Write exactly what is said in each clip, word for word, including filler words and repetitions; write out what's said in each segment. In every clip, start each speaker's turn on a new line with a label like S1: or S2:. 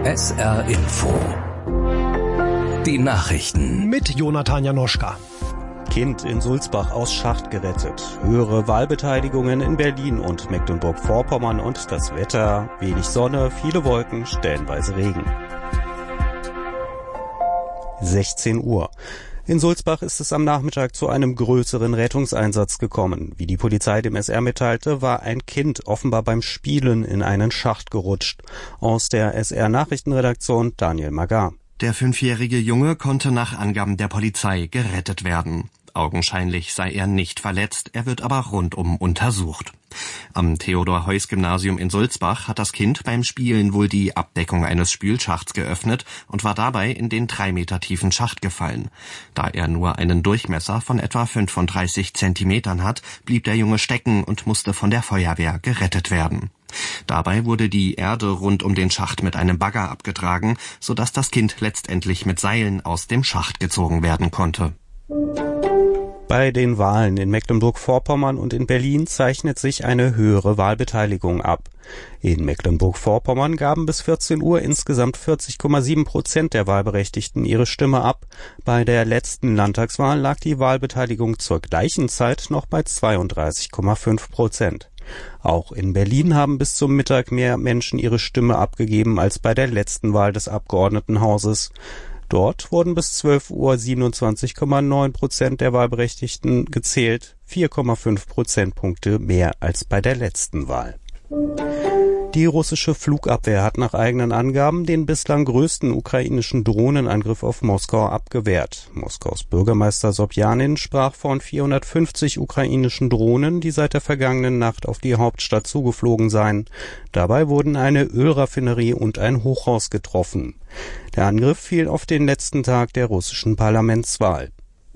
S1: S R Info. Die Nachrichten.
S2: Mit Jonathan Janoschka.
S3: Kind in Sulzbach aus Schacht gerettet. Höhere Wahlbeteiligungen in Berlin und Mecklenburg-Vorpommern und das Wetter. Wenig Sonne, viele Wolken, stellenweise Regen. sechzehn Uhr. In Sulzbach ist es am Nachmittag zu einem größeren Rettungseinsatz gekommen. Wie die Polizei dem S R mitteilte, war ein Kind offenbar beim Spielen in einen Schacht gerutscht. Aus der S R-Nachrichtenredaktion Daniel Magar.
S4: Der fünfjährige Junge konnte nach Angaben der Polizei gerettet werden. Augenscheinlich sei er nicht verletzt, er wird aber rundum untersucht. Am Theodor-Heuss-Gymnasium in Sulzbach hat das Kind beim Spielen wohl die Abdeckung eines Spülschachts geöffnet und war dabei in den drei Meter tiefen Schacht gefallen. Da er nur einen Durchmesser von etwa fünfunddreißig Zentimetern hat, blieb der Junge stecken und musste von der Feuerwehr gerettet werden. Dabei wurde die Erde rund um den Schacht mit einem Bagger abgetragen, sodass das Kind letztendlich mit Seilen aus dem Schacht gezogen werden konnte.
S3: Bei den Wahlen in Mecklenburg-Vorpommern und in Berlin zeichnet sich eine höhere Wahlbeteiligung ab. In Mecklenburg-Vorpommern gaben bis vierzehn Uhr insgesamt vierzig Komma sieben Prozent der Wahlberechtigten ihre Stimme ab. Bei der letzten Landtagswahl lag die Wahlbeteiligung zur gleichen Zeit noch bei zweiunddreißig Komma fünf Prozent. Auch in Berlin haben bis zum Mittag mehr Menschen ihre Stimme abgegeben als bei der letzten Wahl des Abgeordnetenhauses. Dort wurden bis zwölf Uhr siebenundzwanzig Komma neun Prozent der Wahlberechtigten gezählt, vier Komma fünf Prozentpunkte mehr als bei der letzten Wahl. Die russische Flugabwehr hat nach eigenen Angaben den bislang größten ukrainischen Drohnenangriff auf Moskau abgewehrt. Moskaus Bürgermeister Sobjanin sprach von vierhundertfünfzig ukrainischen Drohnen, die seit der vergangenen Nacht auf die Hauptstadt zugeflogen seien. Dabei wurden eine Ölraffinerie und ein Hochhaus getroffen. Der Angriff fiel auf den letzten Tag der russischen Parlamentswahl.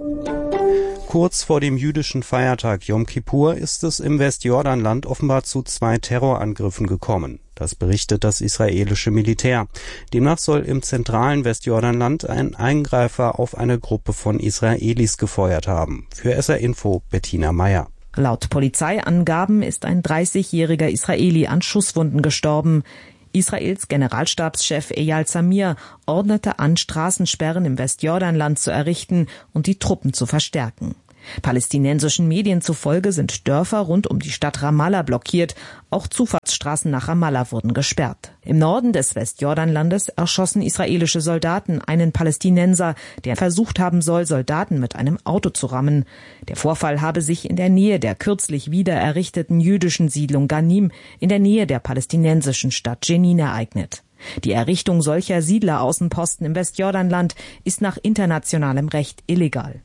S3: Kurz vor dem jüdischen Feiertag Jom Kippur ist es im Westjordanland offenbar zu zwei Terrorangriffen gekommen. Das berichtet das israelische Militär. Demnach soll im zentralen Westjordanland ein Eingreifer auf eine Gruppe von Israelis gefeuert haben. Für S R Info Bettina Meyer.
S5: Laut Polizeiangaben ist ein dreißigjähriger Israeli an Schusswunden gestorben. Israels Generalstabschef Eyal Zamir ordnete an, Straßensperren im Westjordanland zu errichten und die Truppen zu verstärken. Palästinensischen Medien zufolge sind Dörfer rund um die Stadt Ramallah blockiert, auch Zufahrtsstraßen nach Ramallah wurden gesperrt. Im Norden des Westjordanlandes erschossen israelische Soldaten einen Palästinenser, der versucht haben soll, Soldaten mit einem Auto zu rammen. Der Vorfall habe sich in der Nähe der kürzlich wieder errichteten jüdischen Siedlung Ghanim in der Nähe der palästinensischen Stadt Jenin ereignet. Die Errichtung solcher Siedleraußenposten im Westjordanland ist nach internationalem Recht illegal.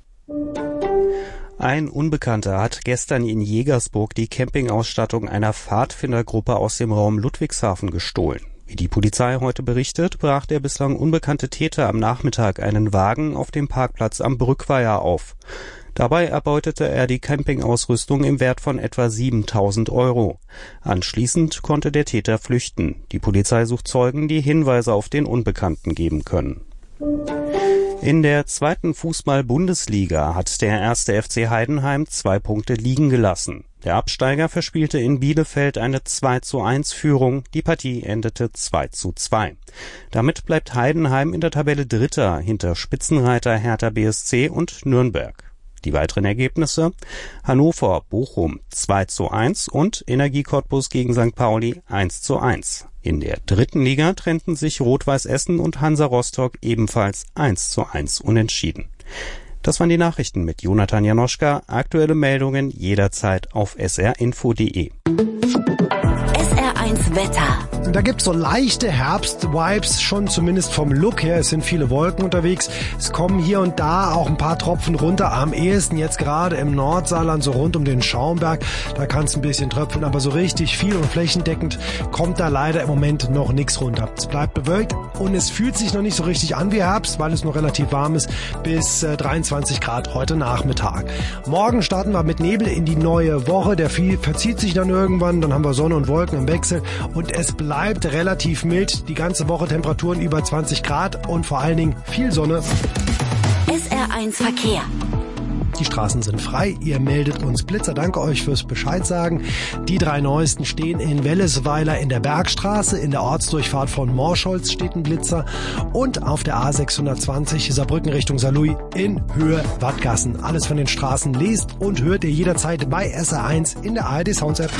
S3: Ein Unbekannter hat gestern in Jägersburg die Campingausstattung einer Pfadfindergruppe aus dem Raum Ludwigshafen gestohlen. Wie die Polizei heute berichtet, brach der bislang unbekannte Täter am Nachmittag einen Wagen auf dem Parkplatz am Brückweiher auf. Dabei erbeutete er die Campingausrüstung im Wert von etwa siebentausend Euro. Anschließend konnte der Täter flüchten. Die Polizei sucht Zeugen, die Hinweise auf den Unbekannten geben können. In der zweiten Fußball-Bundesliga hat der erste F C Heidenheim zwei Punkte liegen gelassen. Der Absteiger verspielte in Bielefeld eine zwei zu eins Führung, die Partie endete zwei zu zwei. Damit bleibt Heidenheim in der Tabelle Dritter hinter Spitzenreiter Hertha B S C und Nürnberg. Die weiteren Ergebnisse: Hannover, Bochum zwei zu eins und Energie Cottbus gegen Sankt Pauli eins zu eins. In der dritten Liga trennten sich Rot-Weiß Essen und Hansa Rostock ebenfalls eins zu eins unentschieden. Das waren die Nachrichten mit Jonathan Janoschka. Aktuelle Meldungen jederzeit auf s r info punkt d e.
S6: S R eins Wetter.
S2: Da gibt's so leichte Herbst-Vibes, schon zumindest vom Look her. Es sind viele Wolken unterwegs. Es kommen hier und da auch ein paar Tropfen runter. Am ehesten jetzt gerade im Nordsaarland, so rund um den Schaumberg. Da kann es ein bisschen tröpfeln, aber so richtig viel und flächendeckend kommt da leider im Moment noch nichts runter. Es bleibt bewölkt und es fühlt sich noch nicht so richtig an wie Herbst, weil es noch relativ warm ist, bis äh, dreiundzwanzig Grad heute Nachmittag. Morgen starten wir mit Nebel in die neue Woche. Der viel verzieht sich dann irgendwann, dann haben wir Sonne und Wolken im Wechsel und es bleibt Bleibt relativ mild, die ganze Woche Temperaturen über zwanzig Grad und vor allen Dingen viel Sonne.
S6: S R eins Verkehr.
S2: Die Straßen sind frei. Ihr meldet uns Blitzer. Danke euch fürs Bescheid sagen. Die drei neuesten stehen in Wellesweiler in der Bergstraße. In der Ortsdurchfahrt von Morscholz steht ein Blitzer. Und auf der A sechshundertzwanzig Saarbrücken Richtung Saarlouis in Höhe Wattgassen. Alles von den Straßen lest und hört ihr jederzeit bei S R eins in der A R D Sounds App.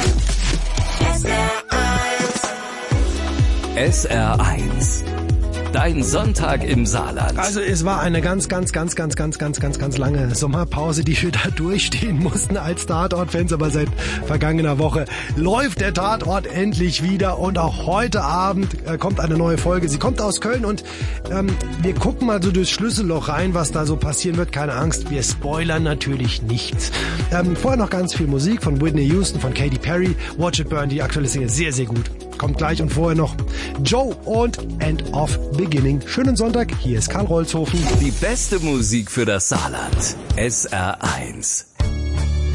S1: S R eins. Dein Sonntag im Saarland.
S2: Also es war eine ganz, ganz, ganz, ganz, ganz, ganz, ganz, ganz lange Sommerpause, die wir da durchstehen mussten als Tatort-Fans. Aber seit vergangener Woche läuft der Tatort endlich wieder. Und auch heute Abend äh, kommt eine neue Folge. Sie kommt aus Köln und ähm, wir gucken mal so durchs Schlüsselloch rein, was da so passieren wird. Keine Angst, wir spoilern natürlich nichts. Ähm, vorher noch ganz viel Musik von Whitney Houston, von Katy Perry. Watch It Burn, die aktuelle Single, sehr, sehr gut. Kommt gleich und vorher noch Joe und End of Beginning. Schönen Sonntag, hier ist Karl Rolzhofen.
S1: Die beste Musik für das Saarland. S R eins.